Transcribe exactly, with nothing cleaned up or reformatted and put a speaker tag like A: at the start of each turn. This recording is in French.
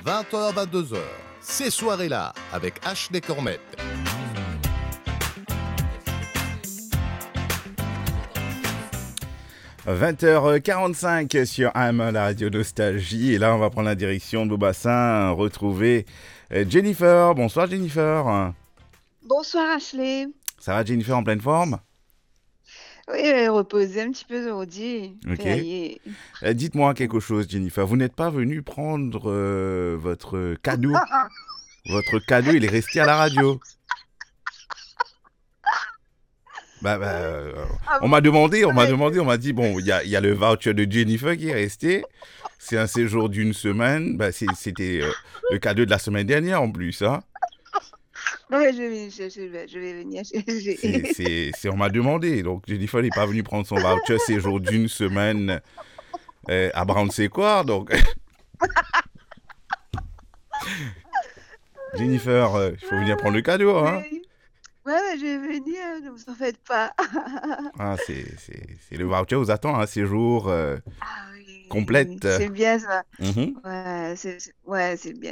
A: vingt heures vingt-deux heures. Ces soirées-là avec Ashley Cormette.
B: vingt heures quarante-cinq sur A M, la radio Nostalgie. Et là, on va prendre la direction de Beaubassin, retrouver Jennifer. Bonsoir Jennifer.
C: Bonsoir Ashley.
B: Ça va Jennifer, en pleine forme?
C: Oui, reposer un petit peu aujourd'hui.
B: Ok.
C: Férié.
B: Euh, Dites-moi quelque chose Jennifer. Vous n'êtes pas venue prendre euh, votre cadeau. Votre cadeau, il est resté à la radio. Bah, bah, euh,
C: Ah
B: on
C: bon?
B: m'a demandé, on m'a
C: Ouais.
B: demandé, on m'a dit, bon, il y a, il y a le voucher de Jennifer qui est resté. C'est un séjour d'une semaine. Bah, c'est- c'était euh, le cadeau de la semaine dernière en plus. Hein.
C: Non, mais je vais, je, je vais, je vais venir. je- je-
B: C'est, c'est, c'est, on m'a demandé. Donc, Jennifer n'est pas venue prendre son voucher séjour d'une semaine euh, à Brown-Séquard. Donc, Jennifer, euh, il faut venir prendre le cadeau. Hein.
C: Oui. Ouais, ouais, je vais venir, ne vous en faites pas.
B: Ah, c'est, c'est, c'est le voucher vous attend, un séjour euh,
C: Ah oui,
B: complète.
C: c'est bien ça.
B: Mhm.
C: Ouais, c'est, c'est- ouais, c'est bien.